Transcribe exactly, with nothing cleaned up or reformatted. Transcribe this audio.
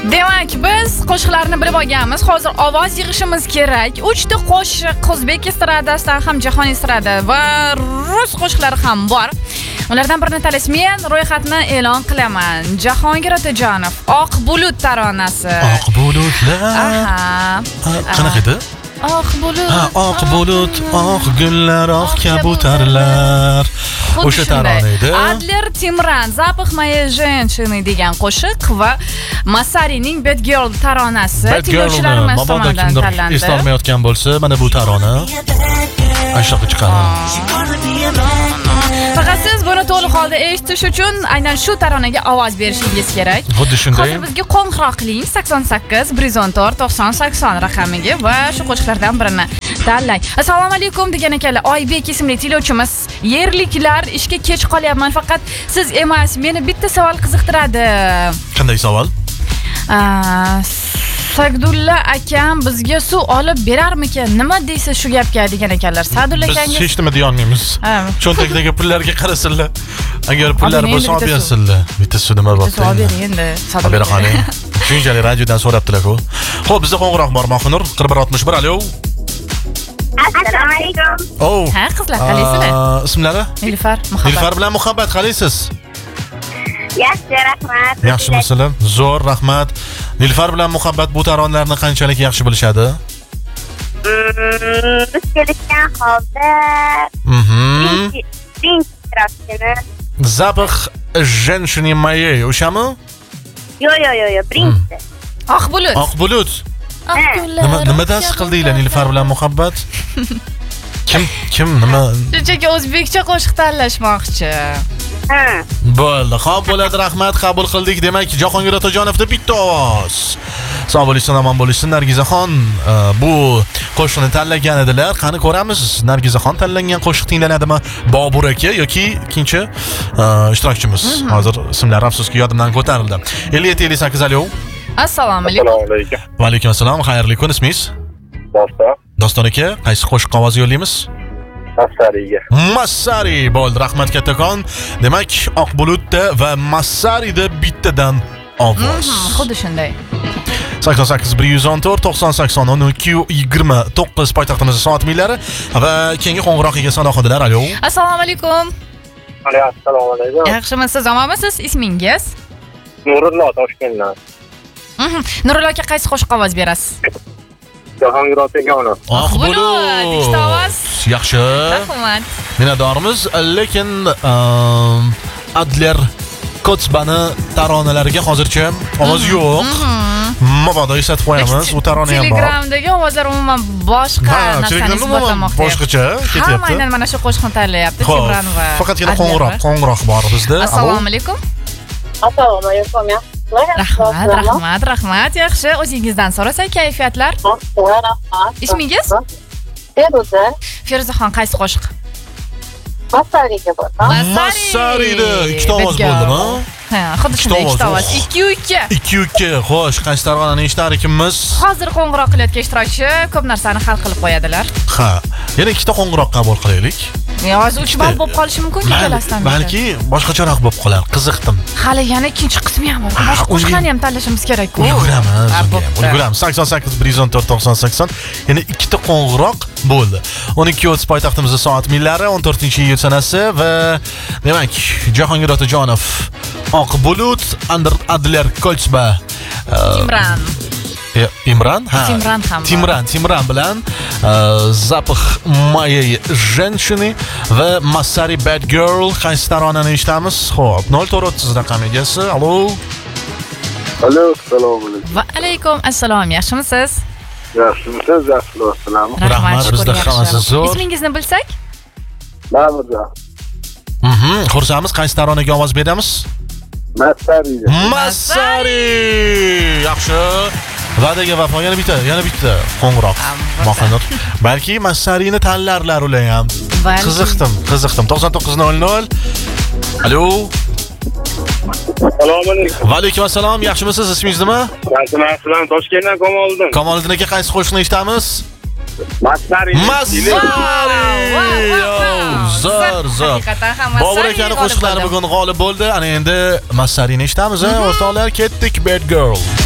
Demak, biz qo'shiqlarni bilib olganmiz. Hozir ovoz yig'ishimiz kerak. uchta qo'shiq o'zbek estradasidan ham jahon estrada va rus qo'shiqlari ham bor. Ulardan birini tanlash. Men ro'yxatni e'lon qilaman. Jahongir Otajonov, Oq bulut taronasi. Oq bulutlar. Aha. Qanaqa edi? Oq bulut. Ha, oq bulut, oq gullar, oq kabutarlar. O'sha tarona edi. Adler Timran, Запах моей женщины degan qo'shiq va Masarining Bad Girl taronasi tinglovchilarimiz tomonidan tanlandi. Eslolmayotgan bo'lsa, mana bu tarona ashyoqqa chiqadi. Faqat siz buni to'liq holda eshitish uchun aynan shu taronaga ovoz berishingiz kerak. Xuddi shunday. Hozir bizga qo'ng'iroq qiling sakson sakkiz bir yuz o'n to'rt to'qson sakson raqamiga va shu qo'shiqlardan birini tanlang. Assalomu alaykum degan ekanlar. Oybek ismli tinglovchimiz. Yerliklar, ishga kech qolyapman, faqat siz emas, meni bitta savol qiziqtiradi. Qanday savol? Sagdulla akam bizga suv olib berarmikan? Nima deysiz shu gapga degan ekanlar. Sadulla akangiz. Biz hech nima deya olmaymiz. Cho'ntakdagi pullarga qarasinlar. Agar pullar bo'lsa olib bersinlar. Bitta suv nima bor? Suv olib bering endi. Sadulla xonim. Shunchalik radiodan so'rabdilar-ku. Xo'p, bizda qo'ng'iroq bor, Mohinur. qirq bir oltmish bir. Alo. Assalomu alaykum. Oh. Ha, qizlar, qalaysizlar? Ismlari? Nilufar, Muhabbat. Nilufar bilan Muhabbat, qalaysiz? Yaxshi, rahmat. Yaxshimisizlar? Zo'r, rahmat. Nilufar bilan Muhabbat bu taronlarni qanchalik yaxshi bilishadi? Biz kelishgan holda birinchi ishtirokchini. Запах женщины моей, o'shami? Yo, yo, yo, yo, birinchi. Oq bulut. Oq bulut. Nima nimadan siqildinglar Nilufar bilan Muhabbat? Kim kim nima? Shunchaki o'zbekcha qo'shiq tanlashmoqchi. Ha. Bo'ldi, xo'p bo'ladi, rahmat, qabul qildik. Demak, Jahongir Otajonovda bitta ovoz. Sog' bo'lishsin, omon bo'lishsin. Nargizaxon bu qo'shiqni tanlagan edilar. Qani ko'ramiz, Nargizaxon tanlangan qo'shiq tinglanadimi? Bobur aka yoki ikkinchi ishtirokchimiz. Hozir ismlari afsuski yodimdan ko'tarildi. ellik yetti ellik sakkiz. Alo. Assalomu alaykum. Assalomu alaykum. Va alaykum assalom. Xayrli kun. Ismingiz? Doston. Doston aka, qaysi qo'shiq ovoz yo'llaymiz? Massariga. Massari bo'ldi, rahmat kattakon. Demak, Oq bulutda va Massarida bittadan ovoz. Xuddi shunday. sakson sakkiz bir yuz o'n to'rt to'qson sakson o'n ikki yigirma to'qqiz poytaxtimizning soat millari va keyingi qo'ng'iroq egasi aloqadalar. Alo. Assalomu alaykum. Assalomu alaykum. Yaxshimisiz, omonmisiz? Ismingiz? Nurullo Toshkentdan. Mhm. Nurullo aka, qaysi qo'shiq ovoz berasiz? Jahongir Otajonov. Oq bulut. Ikkita ovoz. Yaxshi. Rahmat. Minnatdormiz, lekin Adler Kotsbani taronalariga hozircha ovoz yo'q. Mabodo eslatib qo'yamiz, u tarona ham bor. Telegramdagi ovozlar umuman boshqa narsani isbotlamoqda. Boshqacha ketyapti. Hamma aynan mana shu qo'shiqni tanlayapti, Timran va. Faqatgina qo'ng'iroq, qo'ng'iroq bor bizda. Assalomu alaykum. Assalomu alaykum. Rahmat, rahmat, rahmat. Yaxshi, o'zingizdan so'rasak, kayfiyatlar? Rahmat. Ismingiz? Feruza. Feruzaxon, qaysi qo'shiq? Massariga bor. Massarida ikkita ovoz bo'ldimi? Ha, xuddi shunday ikkita ovoz. ikki u ikki. ikki u ikki. Xo'sh, qaysi taronani eshitar ekanmiz? Hozir qo'ng'iroq qilayotgan ishtirokchi ko'p narsani hal qilib qo'yadilar. Ha, yana ikkita qo'ng'iroq qabul qilaylik. Hozir uch bal bo'lib qolishi mumkin ikkalasidan. Balki boshqacharoq bo'lib qolar. Qiziqdim. Hali yana ikkinchi qismi ham bor. Boshqa qo'shiqlarni ham tanlashimiz kerak-ku. Ulguramiz. Ulguramiz. sakson sakkiz bir yuz o'n to'rt to'qson sakson. Yana ikkita qo'ng'iroq bo'ldi. o'n ikki o'ttiz poytaxtimizning soat millari, o'n to'rtinchi iyul sanasi va demak, Jahongir Otajonov, Oq bulut, Adler Kotsba. Timran. Imran? Ha. Timran ham. Timran, Timran bilan Запах моей женщины va Massari Bad Girl qaysi taronani eshitamiz? Xo'p, nol to'rt o'ttiz raqam egasi. Alo. Alo, assalomu alaykum. Va alaykum assalom. Yaxshimisiz? Yaxshimisiz? Yaxshiman. Rahmat, bizda hammasi zo'r. Ismingizni bilsak? Ma'murjon. Mhm, xursandmiz. Qaysi taronaga ovoz beramiz? Massariga. Massari. Yaxshi. Va'daga vafo, yana bitta, yana bitta qo'ng'iroq. Mohinur. Balki Massarini tanlarlar ular ham. Qiziqdim, qiziqdim. to'qson to'qqiz nol nol. Alo. Assalomu alaykum. Va alaykum assalom. Yaxshimisiz? Ismingiz nima? Yaxshiman. Toshkentdan Kamoliddin. Kamoliddin aka, qaysi qo'shiqni eshitamiz? Massari. Massari. Zo'r, zo'r. Bobur akaning qo'shiqlari bugun g'olib bo'ldi. Ana endi Massarini eshitamiz, o'rtoqlar. Ketdik, Bad Girl.